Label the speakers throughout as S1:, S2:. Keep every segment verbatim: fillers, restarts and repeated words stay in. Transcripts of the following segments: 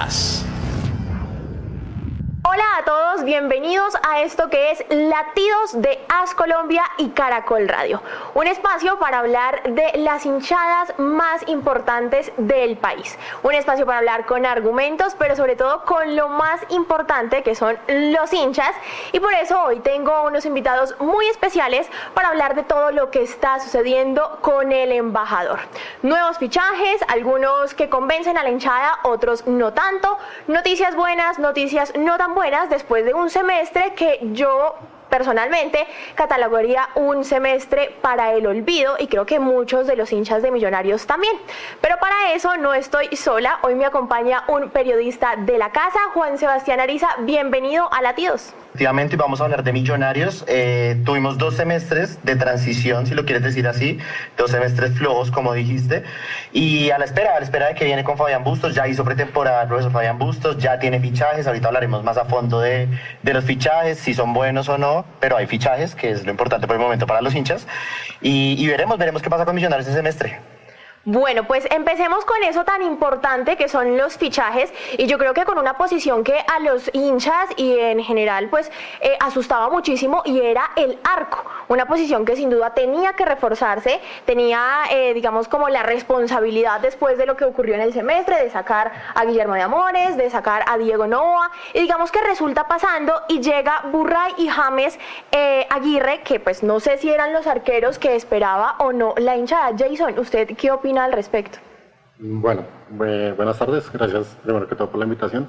S1: hinchas.
S2: Hola a todos, bienvenidos a esto que es Latidos de AS Colombia y Caracol Radio, un espacio para hablar de las hinchadas más importantes del país, un espacio para hablar con argumentos, pero sobre todo con lo más importante que son los hinchas, y por eso hoy tengo unos invitados muy especiales para hablar de todo lo que está sucediendo con el embajador. Nuevos fichajes, algunos que convencen a la hinchada, otros no tanto, noticias buenas, noticias no tan buenas, después de un semestre que yo personalmente catalogaría un semestre para el olvido, y creo que muchos de los hinchas de Millonarios también. Pero para eso no estoy sola, hoy me acompaña un periodista de la casa, Juan Sebastián Ariza. Bienvenido a Latidos.
S3: Efectivamente, vamos a hablar de Millonarios. Eh, tuvimos dos semestres de transición, si lo quieres decir así, dos semestres flojos, como dijiste, y a la espera, a la espera de que viene con Fabián Bustos. Ya hizo pretemporada el profesor Fabián Bustos, ya tiene fichajes, ahorita hablaremos más a fondo de, de los fichajes, si son buenos o no, pero hay fichajes, que es lo importante por el momento para los hinchas, y, y veremos, veremos qué pasa con Millonarios este semestre.
S2: Bueno, pues empecemos con eso tan importante que son los fichajes, y yo creo que con una posición que a los hinchas y en general pues eh, asustaba muchísimo, y era el arco, una posición que sin duda tenía que reforzarse, tenía eh, digamos como la responsabilidad después de lo que ocurrió en el semestre, de sacar a Guillermo de Amores, de sacar a Diego Novoa, y digamos que resulta pasando y llega Burray y James eh, Aguirre, que pues no sé si eran los arqueros que esperaba o no la hinchada. Jason, ¿usted qué opina al respecto?
S4: Bueno, eh, buenas tardes, gracias primero que todo por la invitación.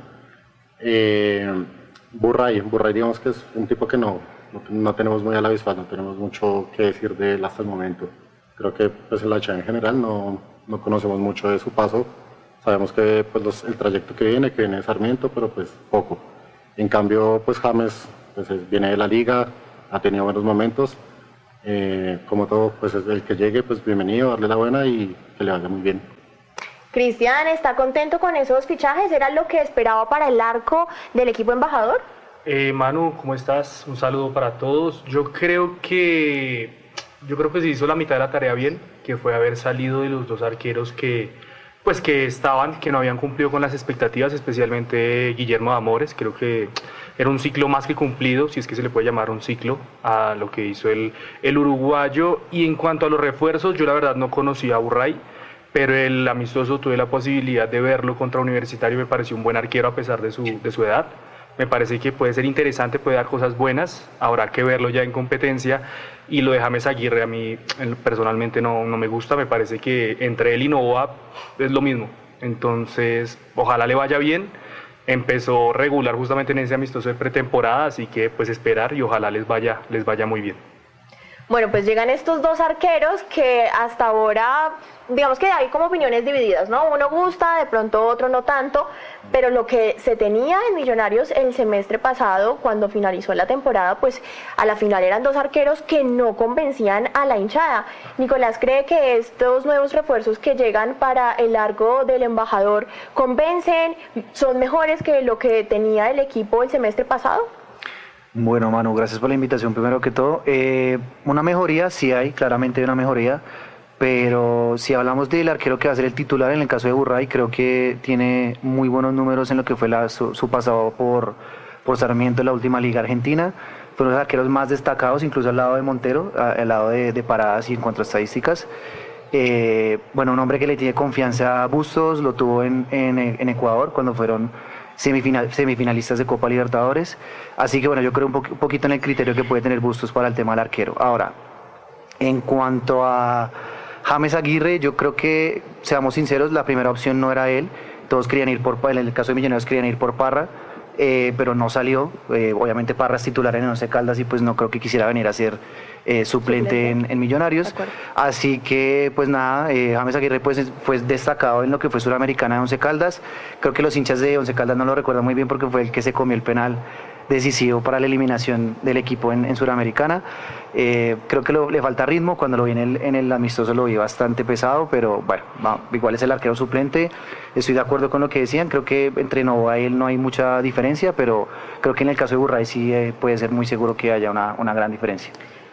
S4: Eh, Burray, Burray digamos que es un tipo que no, no, no tenemos muy a la vista, no tenemos mucho que decir de él hasta el momento. Creo que pues en la hinchada en general no, no conocemos mucho de su paso, sabemos que pues los, el trayecto que viene, que viene de Sarmiento, pero pues poco. En cambio pues James pues, es, viene de la liga, ha tenido buenos momentos. Eh, como todo, pues el que llegue, pues bienvenido, darle la buena y que le vaya muy bien.
S2: Cristian, ¿está contento con esos fichajes? ¿Era lo que esperaba para el arco del equipo embajador?
S5: Eh, Manu, ¿cómo estás? Un saludo para todos. Yo creo que yo creo que se hizo la mitad de la tarea bien, que fue haber salido de los dos arqueros que pues que estaban, que no habían cumplido con las expectativas, especialmente Guillermo de Amores. Creo que era un ciclo más que cumplido, si es que se le puede llamar un ciclo, a lo que hizo el, el uruguayo. Y en cuanto a los refuerzos, yo la verdad no conocía a Burray, pero el amistoso tuve la posibilidad de verlo contra Universitario y me pareció un buen arquero a pesar de su, de su edad. Me parece que puede ser interesante, puede dar cosas buenas, habrá que verlo ya en competencia. Y lo de James Aguirre a mí personalmente no, no me gusta, me parece que entre él y Novoa es lo mismo. Entonces, ojalá le vaya bien. Empezó regular justamente en ese amistoso de pretemporada, así que pues esperar y ojalá les vaya, les vaya muy bien.
S2: Bueno, pues llegan estos dos arqueros que hasta ahora, digamos que hay como opiniones divididas, ¿no? Uno gusta, de pronto otro no tanto, pero lo que se tenía en Millonarios el semestre pasado, cuando finalizó la temporada, pues a la final eran dos arqueros que no convencían a la hinchada. Nicolás, ¿cree que estos nuevos refuerzos que llegan para el arco del embajador convencen, son mejores que lo que tenía el equipo el semestre pasado?
S6: Bueno, Manu, gracias por la invitación primero que todo. Eh, una mejoría, sí hay, claramente hay una mejoría, pero si hablamos del arquero que va a ser el titular, en el caso de Burray, creo que tiene muy buenos números en lo que fue la, su, su pasado por, por Sarmiento en la última liga argentina. Fue uno de los arqueros más destacados, incluso al lado de Montero, al lado de, de paradas y en cuanto a estadísticas. Eh, bueno, un hombre que le tiene confianza a Bustos, lo tuvo en, en, en Ecuador cuando fueron Semifinal, semifinalistas de Copa Libertadores, así que bueno, yo creo un, po un poquito en el criterio que puede tener Bustos para el tema del arquero. Ahora, en cuanto a James Aguirre, yo creo que, seamos sinceros, la primera opción no era él, todos querían ir por, en el caso de Millonarios querían ir por Parra, eh, pero no salió, eh, obviamente Parra es titular en Once Caldas y pues no creo que quisiera venir a ser eh, suplente, suplente. En, en Millonarios, así que pues nada, eh, James Aguirre pues fue destacado en lo que fue Suramericana de Once Caldas. Creo que los hinchas de Once Caldas no lo recuerdan muy bien porque fue el que se comió el penal decisivo para la eliminación del equipo en, en Suramericana. Eh, creo que lo, le falta ritmo, cuando lo vi en el, en el amistoso lo vi bastante pesado, pero bueno, va, igual es el arquero suplente. Estoy de acuerdo con lo que decían, creo que entre Novoa y él no hay mucha diferencia, pero creo que en el caso de Burray sí eh, puede ser muy seguro que haya una, una gran diferencia.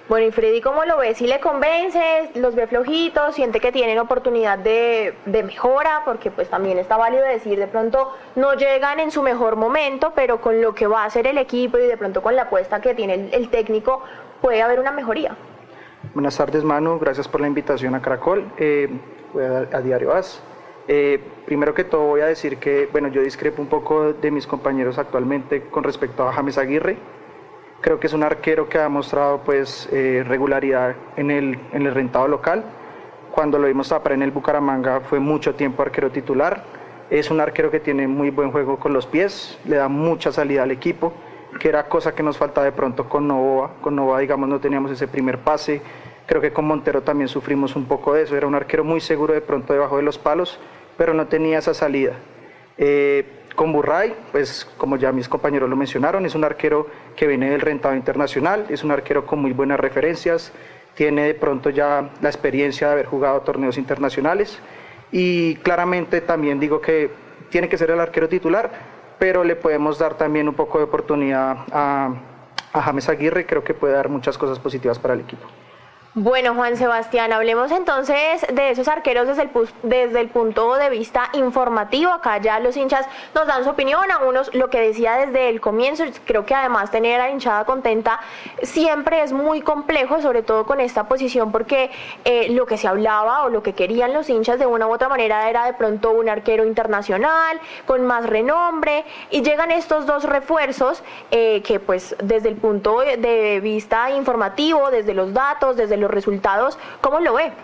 S2: Bueno, y Freddy, ¿cómo lo ve? ¿Si le convence? ¿Los ve flojitos? ¿Siente que tienen oportunidad de, de mejora? Porque pues también está válido decir, de pronto no llegan en su mejor momento, pero con lo que va a hacer el equipo y de pronto con la apuesta que tiene el, el técnico, puede haber una mejoría.
S1: Buenas tardes, Manu. Gracias por la invitación a Caracol, eh, a, a Diario AS. Eh, primero que todo voy a decir que, bueno, yo discrepo un poco de mis compañeros actualmente con respecto a James Aguirre. Creo que es un arquero que ha mostrado pues eh, regularidad en el, en el rentado local. Cuando lo vimos tapar en el Bucaramanga fue mucho tiempo arquero titular. Es un arquero que tiene muy buen juego con los pies, le da mucha salida al equipo, que era cosa que nos faltaba de pronto con Novoa. Con Novoa, digamos, no teníamos ese primer pase. Creo que con Montero también sufrimos un poco de eso. Era un arquero muy seguro de pronto debajo de los palos, pero no tenía esa salida. Eh, Con Burray, pues como ya mis compañeros lo mencionaron, es un arquero que viene del rentado internacional, es un arquero con muy buenas referencias, tiene de pronto ya la experiencia de haber jugado torneos internacionales y claramente también digo que tiene que ser el arquero titular, pero le podemos dar también un poco de oportunidad a, a James Aguirre, creo que puede dar muchas cosas positivas para el equipo.
S2: Bueno, Juan Sebastián, hablemos entonces de esos arqueros desde el, desde el punto de vista informativo. Acá ya los hinchas nos dan su opinión, a unos lo que decía desde el comienzo. Creo que además tener a la hinchada contenta siempre es muy complejo, sobre todo con esta posición, porque eh, lo que se hablaba o lo que querían los hinchas de una u otra manera era de pronto un arquero internacional, con más renombre, y llegan estos dos refuerzos eh, que pues desde el punto de vista informativo, desde los datos, desde los resultados, ¿cómo lo ve?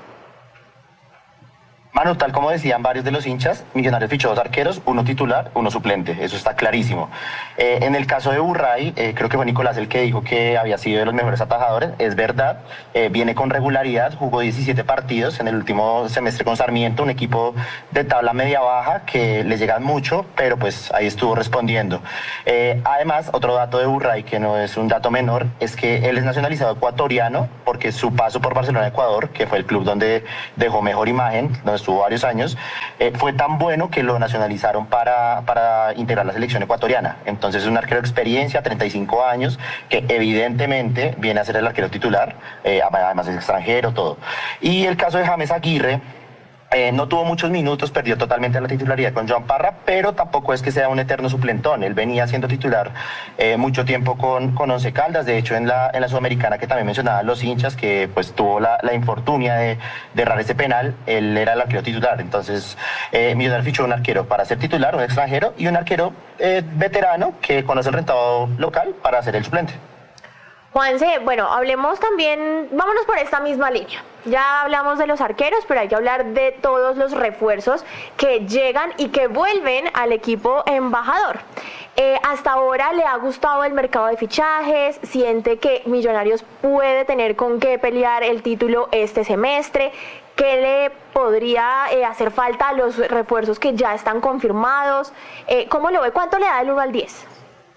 S3: Manu, tal como decían varios de los hinchas, Millonarios fichó dos arqueros, uno titular, uno suplente, eso está clarísimo. Eh, en el caso de Burray, eh, creo que fue Nicolás el que dijo que había sido de los mejores atajadores, es verdad, eh, viene con regularidad, jugó diecisiete partidos en el último semestre con Sarmiento, un equipo de tabla media-baja que le llegan mucho, pero pues ahí estuvo respondiendo. Eh, además, otro dato de Burray, que no es un dato menor, es que él es nacionalizado ecuatoriano, porque su paso por Barcelona, Ecuador, que fue el club donde dejó mejor imagen, donde estuvo varios años, eh, fue tan bueno que lo nacionalizaron para, para integrar la selección ecuatoriana. Entonces es un arquero de experiencia, treinta y cinco años, que evidentemente viene a ser el arquero titular, eh, además es extranjero, todo. Y el caso de James Aguirre, Eh, no tuvo muchos minutos, perdió totalmente la titularidad con Joan Parra, pero tampoco es que sea un eterno suplentón. Él venía siendo titular eh, mucho tiempo con, con Once Caldas, de hecho en la, en la Sudamericana, que también mencionaban los hinchas, que pues tuvo la, la infortunia de, de errar ese penal, él era el arquero titular. Entonces eh, Millonarios fichó un arquero para ser titular, un extranjero, y un arquero eh, veterano que conoce el rentado local para ser el suplente.
S2: Juanse, bueno, hablemos también, vámonos por esta misma línea. Ya hablamos de los arqueros, pero hay que hablar de todos los refuerzos que llegan y que vuelven al equipo embajador. Eh, hasta ahora le ha gustado el mercado de fichajes, siente que Millonarios puede tener con qué pelear el título este semestre. ¿Qué le podría eh, hacer falta a los refuerzos que ya están confirmados? Eh, ¿Cómo lo ve? ¿Cuánto le da del uno al diez?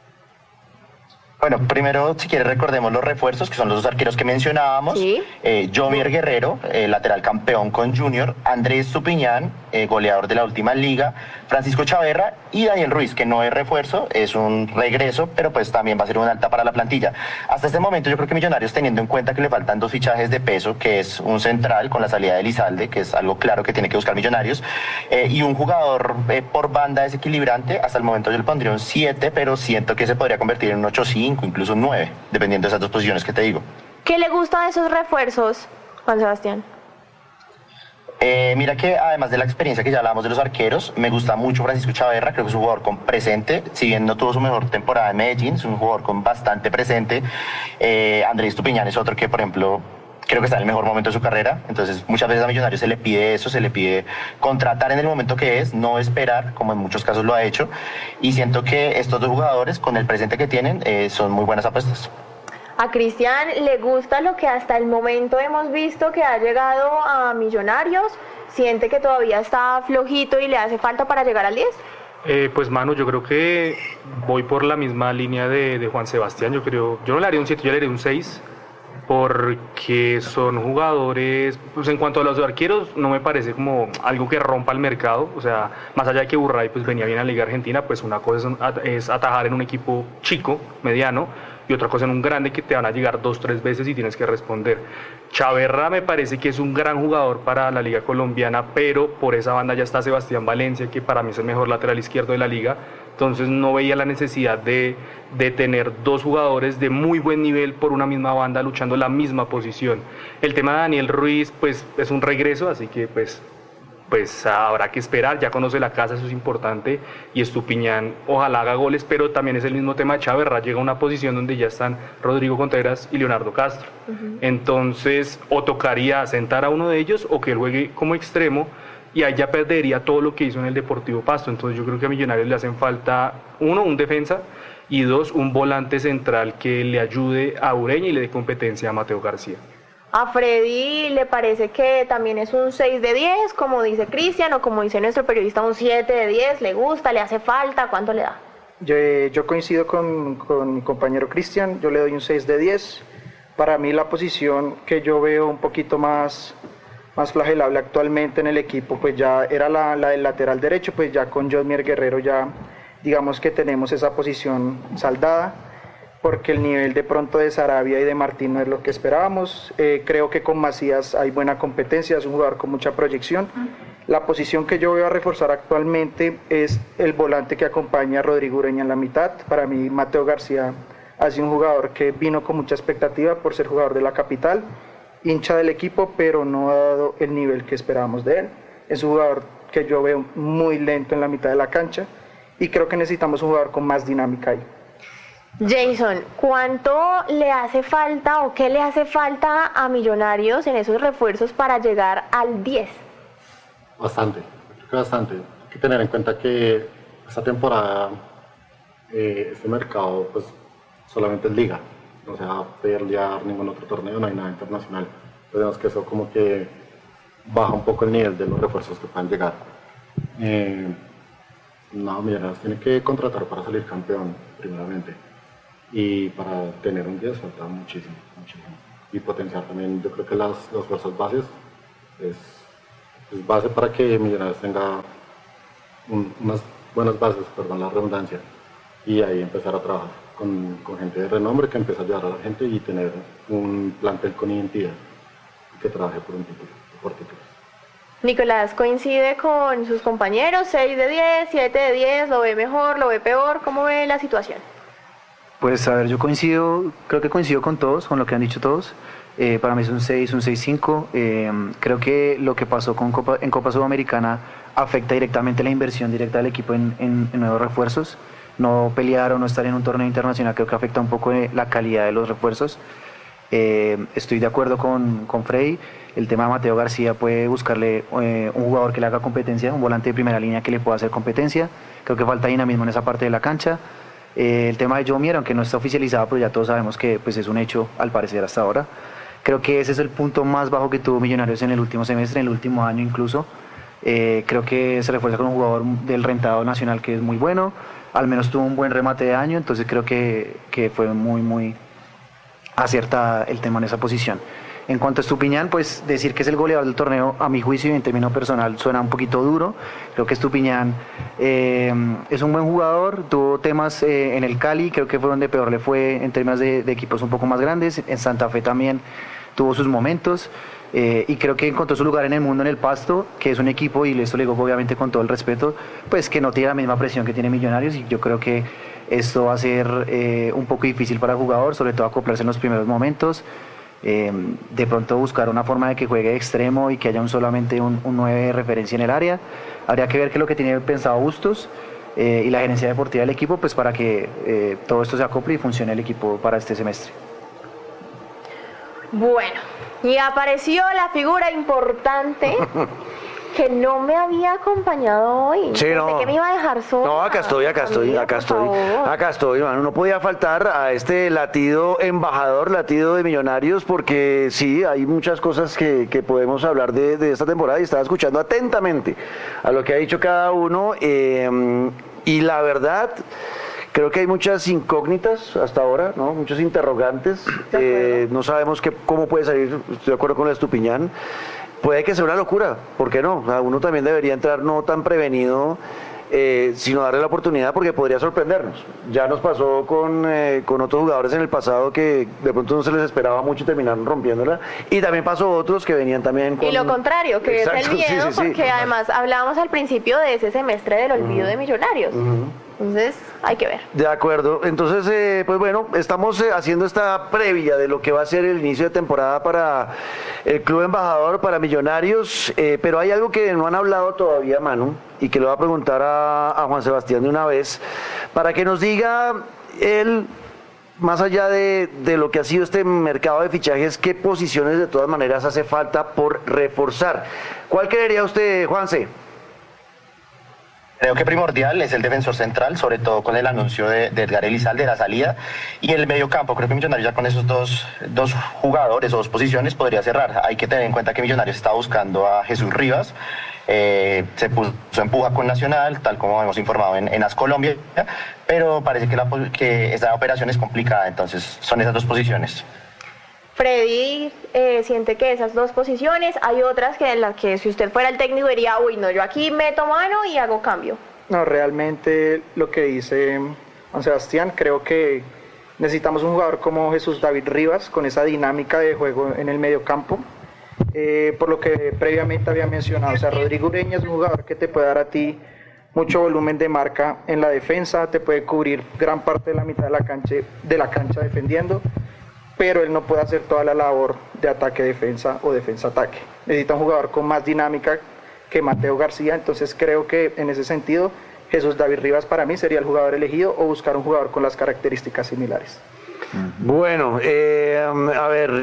S3: Bueno, primero, si quieres, recordemos los refuerzos, que son los dos arqueros que mencionábamos.
S2: Sí.
S3: Eh, Jomier Guerrero, eh, lateral campeón con Junior, Andrés Stupiñán, eh, goleador de la última liga, Francisco Chaverra y Daniel Ruiz, que no es refuerzo, es un regreso, pero pues también va a ser un alta para la plantilla. Hasta este momento yo creo que Millonarios, teniendo en cuenta que le faltan dos fichajes de peso, que es un central con la salida de Elizalde, que es algo claro que tiene que buscar Millonarios, eh, y un jugador eh, por banda desequilibrante, hasta el momento yo le pondría un siete, pero siento que se podría convertir en un ocho cinco, incluso un nueve, dependiendo de esas dos posiciones que te digo.
S2: ¿Qué le gusta de esos refuerzos, Juan Sebastián?
S3: Eh, mira que además de la experiencia que ya hablábamos de los arqueros, me gusta mucho Francisco Chaverra, creo que es un jugador con presente, si bien no tuvo su mejor temporada en Medellín, es un jugador con bastante presente. eh, Andrés Stupiñán es otro que, por ejemplo, creo que está en el mejor momento de su carrera, entonces muchas veces a Millonarios se le pide eso, se le pide contratar en el momento que es, no esperar, como en muchos casos lo ha hecho, y siento que estos dos jugadores, con el presente que tienen, eh, son muy buenas apuestas.
S2: ¿A Cristian le gusta lo que hasta el momento hemos visto que ha llegado a Millonarios? ¿Siente que todavía está flojito y le hace falta para llegar al diez?
S5: Eh, pues Manu, yo creo que voy por la misma línea de, de Juan Sebastián. Yo creo, yo no le haría un siete, yo le haría un seis. porque son jugadores, pues en cuanto a los arqueros, no me parece como algo que rompa el mercado, o sea, más allá de que Burray pues venía bien a la Liga Argentina, pues una cosa es atajar en un equipo chico, mediano, y otra cosa en un grande que te van a llegar dos, tres veces y tienes que responder. Chaverra me parece que es un gran jugador para la Liga Colombiana, pero por esa banda ya está Sebastián Valencia, que para mí es el mejor lateral izquierdo de la liga. Entonces no veía la necesidad de, de tener dos jugadores de muy buen nivel por una misma banda luchando la misma posición. El tema de Daniel Ruiz pues es un regreso, así que pues, pues habrá que esperar, ya conoce la casa, eso es importante, y Estupiñán ojalá haga goles, pero también es el mismo tema de Chaverra, llega a una posición donde ya están Rodrigo Contreras y Leonardo Castro. Uh-huh. Entonces o tocaría sentar a uno de ellos o que él juegue como extremo, y ahí ya perdería todo lo que hizo en el Deportivo Pasto. Entonces yo creo que a Millonarios le hacen falta, uno, un defensa, y dos, un volante central que le ayude a Ureña y le dé competencia a Mateo García.
S2: ¿A Freddy le parece que también es un seis de diez, como dice Cristian, o como dice nuestro periodista, un siete de diez? ¿Le gusta? ¿Le hace falta? ¿Cuánto le da?
S1: Yo, yo coincido con, con mi compañero Cristian, yo le doy un seis de diez. Para mí la posición que yo veo un poquito más... más flagelable actualmente en el equipo, pues ya era la, la del lateral derecho, pues ya con Josmier Guerrero ya digamos que tenemos esa posición saldada, porque el nivel de pronto de Sarabia y de Martín no es lo que esperábamos. Eh, creo que con Macías hay buena competencia, es un jugador con mucha proyección. La posición que yo veo a reforzar actualmente es el volante que acompaña a Rodrigo Ureña en la mitad. Para mí Mateo García ha sido un jugador que vino con mucha expectativa por ser jugador de la capital, hincha del equipo, pero no ha dado el nivel que esperábamos de él. Es un jugador que yo veo muy lento en la mitad de la cancha y creo que necesitamos un jugador con más dinámica ahí.
S2: Jason, ¿cuánto le hace falta o qué le hace falta a Millonarios en esos refuerzos para llegar al diez?
S4: Bastante, creo que bastante. Hay que tener en cuenta que esta temporada, eh, este mercado, pues solamente es liga. No se va a pelear ningún otro torneo, no hay nada internacional. Entonces que eso como que baja un poco el nivel de los refuerzos que puedan llegar. Eh, no, Millonarios tiene que contratar para salir campeón, primeramente. Y para tener un diez falta muchísimo, muchísimo. Y potenciar también, yo creo que las, las fuerzas bases es, es base para que Millonarios tenga un, unas buenas bases, perdón la redundancia, y ahí empezar a trabajar con, con gente de renombre que empiece a ayudar a la gente y tener un plantel con identidad y que trabaje por un título, por títulos.
S2: Nicolás, ¿coincide con sus compañeros? ¿seis de diez, siete de diez? ¿Lo ve mejor, lo ve peor? ¿Cómo ve la situación?
S6: Pues a ver, yo coincido, creo que coincido con todos, con lo que han dicho todos. Eh, para mí es un seis, un seis cinco. Eh, creo que lo que pasó con Copa, en Copa Sudamericana afecta directamente la inversión directa del equipo en, en, en nuevos refuerzos. No pelear o no estar en un torneo internacional creo que afecta un poco la calidad de los refuerzos. Eh, estoy de acuerdo con, con Freddy. El tema de Mateo García puede buscarle eh, un jugador que le haga competencia, un volante de primera línea que le pueda hacer competencia. Creo que falta dinamismo en esa parte de la cancha. Eh, el tema de Josmier, aunque no está oficializado, pero ya todos sabemos que pues, es un hecho al parecer hasta ahora. Creo que ese es el punto más bajo que tuvo Millonarios en el último semestre, en el último año incluso. Eh, creo que se refuerza con un jugador del rentado nacional que es muy bueno, al menos tuvo un buen remate de año, entonces creo que, que fue muy muy acertada el tema en esa posición. En cuanto a Estupiñán, pues decir que es el goleador del torneo, a mi juicio y en términos personal, suena un poquito duro. Creo que Estupiñán eh, es un buen jugador, tuvo temas eh, en el Cali, creo que fue donde peor le fue en términos de, de equipos un poco más grandes. En Santa Fe también tuvo sus momentos eh, y creo que encontró su lugar en el mundo en el Pasto, que es un equipo, y esto le digo obviamente con todo el respeto, pues que no tiene la misma presión que tiene Millonarios, y yo creo que esto va a ser eh, un poco difícil para el jugador, sobre todo acoplarse en los primeros momentos. Eh, de pronto buscar una forma de que juegue de extremo y que haya un, solamente un, un nueve de referencia en el área. Habría que ver qué es lo que tiene pensado Bustos eh, y la gerencia deportiva del equipo, pues para que eh, todo esto se acople y funcione el equipo para este semestre.
S2: Bueno, y apareció la figura importante que no me había acompañado hoy.
S7: Sí, no.
S2: Pensé que me iba a dejar sola.
S7: No, acá estoy, acá estoy,
S2: Amiga,
S7: acá
S2: por
S7: estoy,
S2: favor.
S7: acá estoy, mano. No podía faltar a este latido embajador, latido de Millonarios, porque sí, hay muchas cosas que, que podemos hablar de, de esta temporada, y estaba escuchando atentamente a lo que ha dicho cada uno, eh, y la verdad Creo que hay muchas incógnitas hasta ahora, ¿no? Muchos interrogantes. Eh, no sabemos qué, cómo puede salir, estoy de acuerdo con la Estupiñán. Puede que sea una locura, ¿por qué no? O sea, uno también debería entrar no tan prevenido, eh, sino darle la oportunidad porque podría sorprendernos. Ya nos pasó con, eh, con otros jugadores en el pasado que de pronto no se les esperaba mucho y terminaron rompiéndola. Y también pasó otros que venían también con...
S2: Y lo contrario, que
S7: Exacto,
S2: es el miedo,
S7: sí, sí, sí.
S2: porque además hablábamos al principio de ese semestre del olvido
S7: Uh-huh.
S2: de Millonarios.
S7: Uh-huh.
S2: Entonces, hay que ver.
S7: De acuerdo, entonces, eh, pues bueno, estamos eh, haciendo esta previa de lo que va a ser el inicio de temporada para el Club Embajador, para Millonarios, eh, pero hay algo que no han hablado todavía, Manu, y que le voy a preguntar a, a Juan Sebastián de una vez, para que nos diga él, más allá de, de lo que ha sido este mercado de fichajes, qué posiciones de todas maneras hace falta por reforzar. ¿Cuál creería usted, Juanse?
S3: Creo que primordial es el defensor central, sobre todo con el anuncio de, de Edgar Elizalde de la salida, y el medio campo. Creo que Millonarios ya con esos dos, dos jugadores o dos posiciones podría cerrar. Hay que tener en cuenta que Millonarios está buscando a Jesús Rivas, eh, se puso en puja con Nacional, tal como hemos informado en, en Ascolombia, pero parece que, la, que esta operación es complicada, entonces son esas dos posiciones.
S2: Freddy eh, siente que esas dos posiciones, hay otras que en las que si usted fuera el técnico diría, uy, no, yo aquí meto mano y hago cambio.
S1: No, realmente lo que dice Juan Sebastián, creo que necesitamos un jugador como Jesús David Rivas, con esa dinámica de juego en el mediocampo. Eh, por lo que previamente había mencionado, o sea, Rodrigo Ureña es un jugador que te puede dar a ti mucho volumen de marca en la defensa, te puede cubrir gran parte de la mitad de la cancha, de la cancha defendiendo, pero él no puede hacer toda la labor de ataque-defensa o defensa-ataque. Necesita un jugador con más dinámica que Mateo García, entonces creo que en ese sentido Jesús David Rivas para mí sería el jugador elegido o buscar un jugador con las características similares.
S7: Bueno, eh, a ver,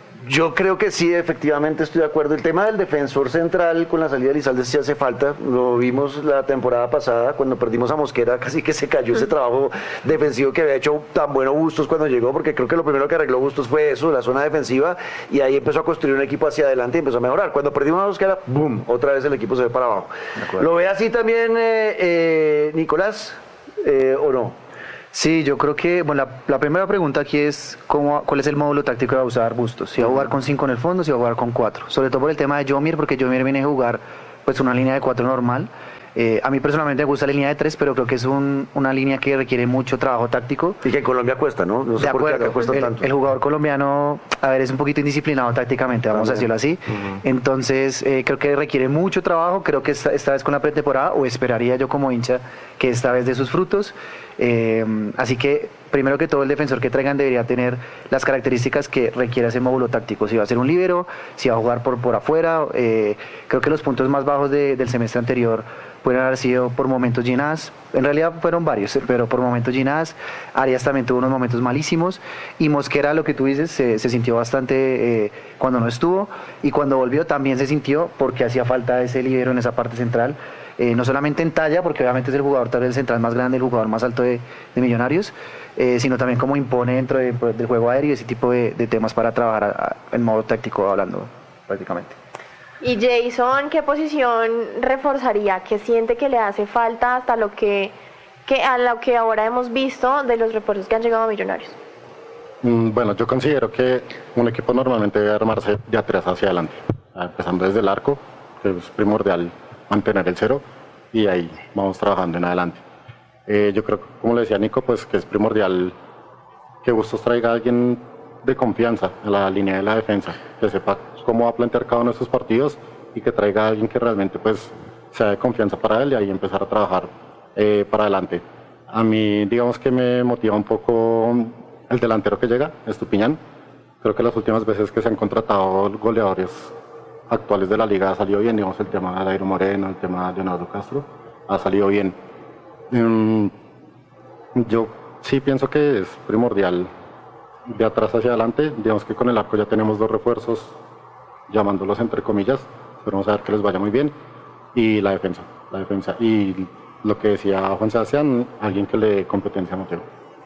S7: yo creo que sí, efectivamente estoy de acuerdo. El tema del defensor central con la salida de Elizalde sí hace falta. Lo vimos la temporada pasada, cuando perdimos a Mosquera, casi que se cayó ese trabajo defensivo que había hecho tan bueno Bustos cuando llegó, porque creo que lo primero que arregló Bustos fue eso, la zona defensiva, y ahí empezó a construir un equipo hacia adelante y empezó a mejorar. Cuando perdimos a Mosquera, ¡boom!, otra vez el equipo se ve para abajo. ¿Lo ve así también, eh, eh, Nicolás, eh, o no?
S6: Sí, yo creo que, bueno, la, la primera pregunta aquí es cómo, cuál es el módulo táctico que va a usar Bustos, si va a jugar con cinco en el fondo, si va a jugar con cuatro, sobre todo por el tema de Yomir, porque Yomir viene a jugar pues una línea de cuatro normal. Eh, a mí personalmente me gusta la línea de tres, pero creo que es un, una línea que requiere mucho trabajo táctico.
S7: Y que en Colombia cuesta, ¿no? No sé
S6: de
S7: por qué
S6: acuerdo,
S7: acá cuesta
S6: el,
S7: tanto.
S6: el jugador colombiano, a ver, es un poquito indisciplinado tácticamente, vamos
S7: También.
S6: a decirlo así.
S7: Uh-huh.
S6: Entonces, eh, creo que requiere mucho trabajo, creo que esta, esta vez con la pretemporada, o esperaría yo como hincha, que esta vez de sus frutos. Eh, así que, primero que todo, el defensor que traigan debería tener las características que requiere ese módulo táctico. Si va a ser un líbero, si va a jugar por, por afuera. Eh, creo que los puntos más bajos de, del semestre anterior pueden haber sido por momentos Ginás. En realidad fueron varios, pero por momentos Ginás. Arias también tuvo unos momentos malísimos. Y Mosquera, lo que tú dices, se, se sintió bastante eh, cuando no estuvo. Y cuando volvió también se sintió porque hacía falta ese líbero en esa parte central. Eh, no solamente en talla, porque obviamente es el jugador tal vez el central más grande, el jugador más alto de, de Millonarios, eh, sino también como impone dentro de, del juego aéreo y ese tipo de, de temas para trabajar a, a, en modo táctico hablando prácticamente.
S2: Y Jason, ¿qué posición reforzaría? ¿Qué siente que le hace falta hasta lo que, que a lo que ahora hemos visto de los refuerzos que han llegado a Millonarios?
S4: Mm, Bueno, yo considero que un equipo normalmente debe armarse de atrás hacia adelante, empezando desde el arco, que es primordial mantener el cero, y ahí vamos trabajando en adelante. Eh, yo creo, como le decía Nico, pues que es primordial que Bustos traiga a alguien de confianza a la línea de la defensa, que sepa cómo va a plantear cada uno de estos partidos y que traiga a alguien que realmente pues sea de confianza para él y ahí empezar a trabajar eh, para adelante. A mí, digamos que me motiva un poco el delantero que llega, Estupiñán. Creo que las últimas veces que se han contratado goleadores actuales de la liga ha salido bien, digamos el tema de Dairo Moreno, el tema de Leonardo Castro, ha salido bien. Um, yo sí pienso que es primordial de atrás hacia adelante, digamos que con el arco ya tenemos dos refuerzos, llamándolos entre comillas, pero vamos a ver que les vaya muy bien, y la defensa, la defensa, y lo que decía Juan Sebastián, alguien que le dé competencia a Mateo.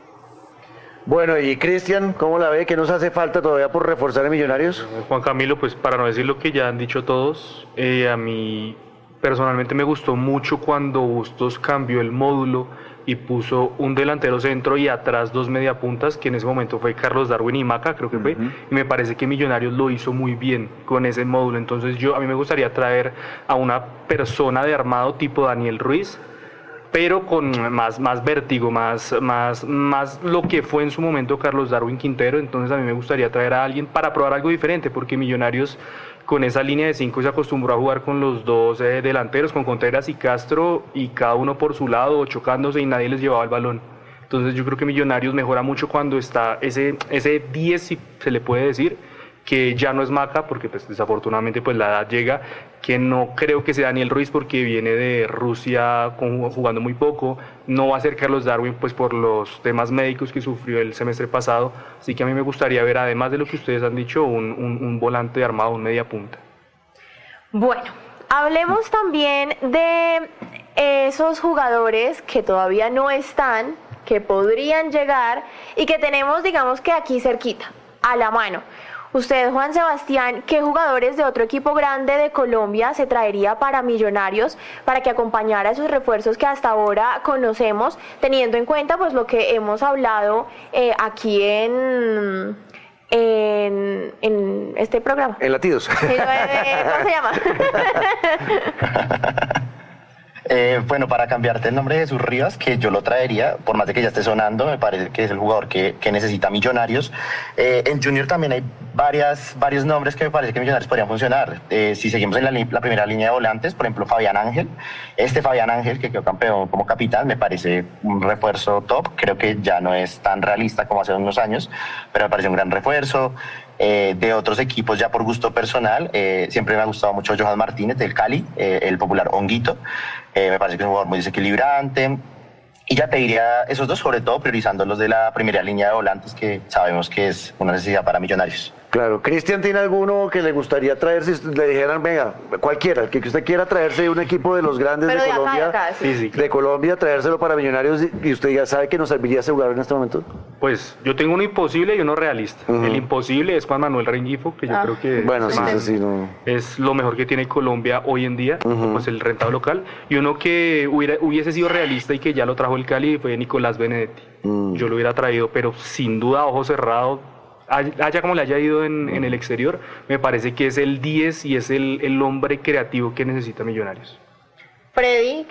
S7: Bueno, y Cristian, ¿cómo la ve? ¿Qué nos hace falta todavía por reforzar a Millonarios?
S5: Juan Camilo, pues para no decir lo que ya han dicho todos, eh, a mí personalmente me gustó mucho cuando Bustos cambió el módulo y puso un delantero centro y atrás dos mediapuntas, que en ese momento fue Carlos Darwin y Maca, creo que fue, uh-huh. y me parece que Millonarios lo hizo muy bien con ese módulo. Entonces yo a mí me gustaría traer a una persona de armado tipo Daniel Ruiz, pero con más, más vértigo, más, más, más lo que fue en su momento Carlos Darwin Quintero. Entonces a mí me gustaría traer a alguien para probar algo diferente, porque Millonarios con esa línea de cinco se acostumbró a jugar con los dos eh, delanteros, con Contreras y Castro, y cada uno por su lado, chocándose y nadie les llevaba el balón. Entonces yo creo que Millonarios mejora mucho cuando está ese, ese diez, si se le puede decir, que ya no es Maca, porque pues, desafortunadamente pues, la edad llega, que no creo que sea Daniel Ruiz porque viene de Rusia jugando muy poco, no va a ser Carlos Darwin pues por los temas médicos que sufrió el semestre pasado, así que a mí me gustaría ver, además de lo que ustedes han dicho, un, un, un volante armado, un media punta.
S2: Bueno, hablemos también de esos jugadores que todavía no están, que podrían llegar y que tenemos, digamos que aquí cerquita, a la mano. Usted, Juan Sebastián, ¿qué jugadores de otro equipo grande de Colombia se traería para Millonarios para que acompañara esos refuerzos que hasta ahora conocemos, teniendo en cuenta pues lo que hemos hablado eh, aquí en, en, en este programa?
S7: En Latidos.
S2: ¿Cómo se llama?
S3: Eh, bueno, para cambiarte el nombre de Jesús Rivas, que yo lo traería, por más de que ya esté sonando, me parece que es el jugador que, que necesita Millonarios. Eh, en Junior también hay varias, varios nombres que me parece que Millonarios podrían funcionar. Eh, si seguimos en la, la primera línea de volantes, por ejemplo, Fabián Ángel. Este Fabián Ángel, que quedó campeón como capitán, me parece un refuerzo top. Creo que ya no es tan realista como hace unos años, pero me parece un gran refuerzo. Eh, de otros equipos ya por gusto personal, eh, siempre me ha gustado mucho Johan Martínez del Cali, eh, el popular Honguito, eh, me parece que es un jugador muy desequilibrante, y ya te diría esos dos, sobre todo priorizando los de la primera línea de volantes, que sabemos que es una necesidad para Millonarios.
S7: Claro. Cristian, ¿tiene alguno que le gustaría traer si le dijeran, venga, cualquiera, el que usted quiera traerse de un equipo de los grandes
S2: Pero
S7: de,
S2: de acá,
S7: Colombia,
S2: de acá, sí.
S5: Sí, sí, claro.
S7: de Colombia, traérselo para Millonarios y usted ya sabe que nos serviría ese jugador en este momento?
S5: Pues yo tengo uno imposible y uno realista. Uh-huh. El imposible es Juan Manuel Rengifo, que yo ah. creo que
S7: bueno, sí,
S5: más,
S7: sí, no.
S5: es lo mejor que tiene Colombia hoy en día, uh-huh. pues el rentado local. Y uno que hubiera, hubiese sido realista y que ya lo trajo el Cali fue Nicolás Benedetti. Uh-huh. Yo lo hubiera traído, pero sin duda, ojo cerrado, haya como le haya ido en, en el exterior, me parece que es el diez y es el, el hombre creativo que necesita Millonarios.
S2: Freddy,